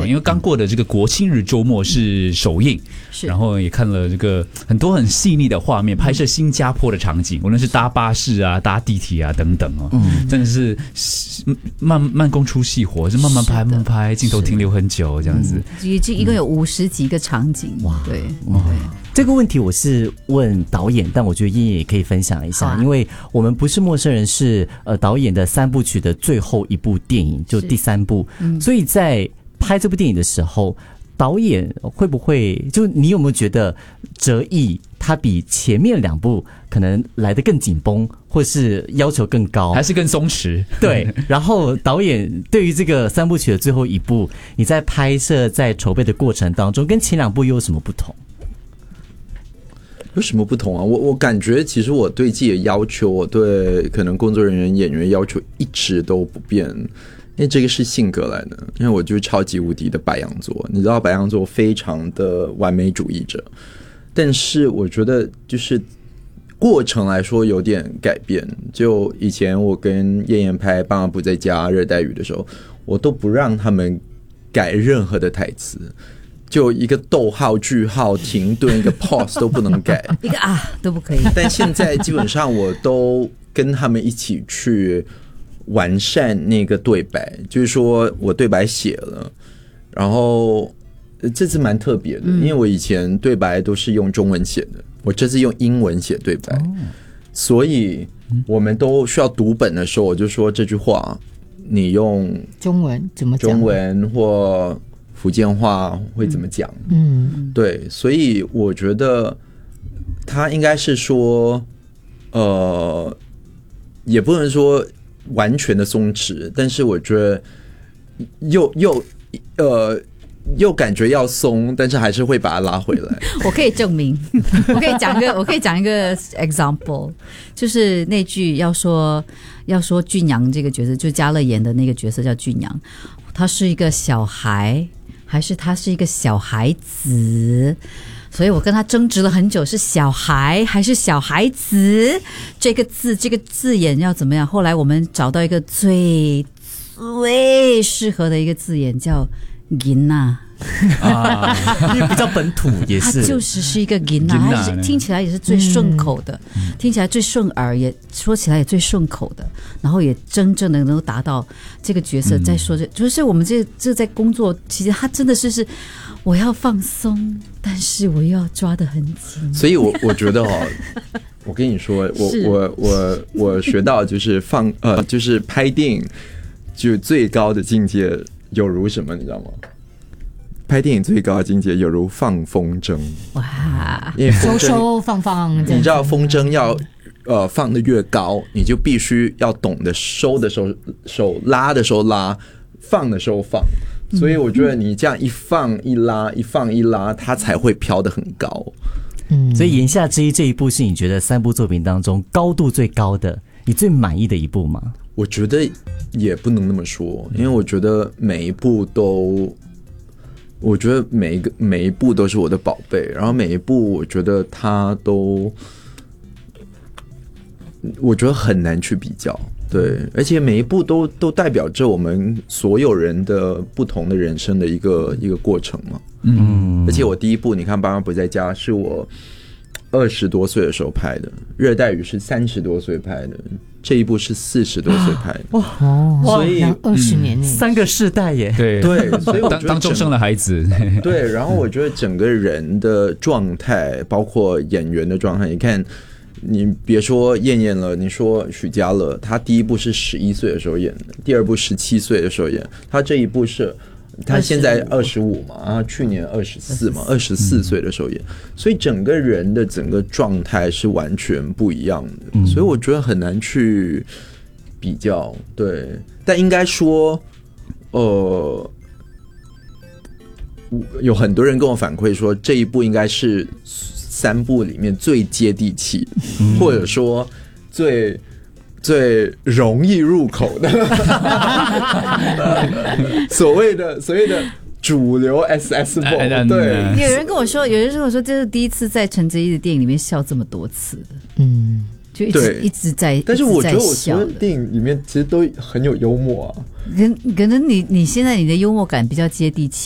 因为刚过的这个国庆日周末是首映，然后也看了这个很多很细腻的画面，拍摄新加坡的场景，无论是搭巴士啊、搭地铁啊等等哦，真的是慢工出细活，是慢慢拍、慢慢拍，镜头停留很久这样子。 这一共有50几个场景，哇，对。 这个问题我是问导演，但我觉得燕燕也可以分享一下，因为我们不是陌生人是导演的3部曲的最后一部电影，就第3部，所以在拍这部电影的时候，导演会不会就你有没有觉得折翼它比前面2部可能来得更紧绷，或是要求更高， 还是更松弛？ 对。然后导演对于这个3部曲的最后一部，你在拍摄在筹备的过程当中，跟前2部又有什么不同？ 有什么不同啊？我感觉其实我对自己的要求，我对可能工作人员、演员要求一直都不变，因为这个是性格来的。因为我就是超级无敌的白羊座，你知道白羊座非常的完美主义者，但是我觉得就是过程来说有点改变。就以前我跟燕燕拍《爸妈不在家》《热带雨》的时候，我都不让他们改任何的台词。就一个逗号、句号、停顿，一个 pause 都不能改， 一个都不可以。 但现在基本上我都跟他们一起去完善那个对白，就是说我对白写了，然后这次蛮特别的，因为我以前对白都是用中文写的，我这次用英文写对白，所以我们都需要读本的时候，我就说这句话你用中文怎么讲？ 中文或福建话会怎么讲？对，所以我觉得他应该是说，也不能说完全的松弛，但是我觉得又感觉要松，但是还是会把它拉回来。 我可以证明，我可以讲一个 example， 就是那句要说俊阳这个角色，就嘉乐演的那个角色叫俊阳，他是一个小孩。还是他是一个小孩子，所以我跟他争执了很久，是小孩还是小孩子？这个字眼要怎么样？后来我们找到一个最适合的一个字眼，叫银呐。 因为比较本土也是， 它就是一个银呐，它听起来也是最顺口的，听起来最顺耳，也说起来也最顺口的，然后也真正的能够达到这个角色在说就是我们这在工作，其实它真的是我要放松，但是我又要抓得很紧。 所以我觉得我跟你说，我学到就是就是拍电影就最高的境界有如什么，你知道吗？拍电影最高的境界有如放风筝。 哇！ 收放， 你知道风筝要放得越高，你就必须要懂得收的时候手拉的时候拉，放的时候放。所以我觉得你这样一放一拉，一放一拉，它才会飘得很高。 所以言下之意，这一部是你觉得3部作品当中高度最高的，你最满意的一部吗？ 我觉得也不能那么说，因为我觉得每一部都。我觉得每一部都是我的宝贝，然后每一部我觉得它都，我觉得很难去比较，对，而且每一部都代表着我们所有人的不同的人生的一个过程嘛，而且我第一部你看《爸妈不在家》是我20多岁的时候拍的，《热带雨》是30多岁拍的。这一部是40多岁拍的， 所以20年 3个世代耶， 对，所以我觉得当中生了孩子， 对，然后我觉得整个人的状态，包括演员的状态，你看，你别说燕燕了，你说许家乐，他第一部是11岁的时候演的，第2部17岁的时候演，他这一部是。他现在25嘛，然后去年24嘛，24岁的时候演，所以整个人的整个状态是完全不一样的，所以我觉得很难去比较，对，但应该说，有很多人跟我反馈说这一部应该是3部里面最接地气，或者说最容易入口的所谓的主流 SS 风，对。 有人跟我说，这是第一次在陈哲艺的电影里面笑这么多次的，就一直在。 但是我觉得我所有电影里面其实都很有幽默啊。 可能你现在你的幽默感比较接地气。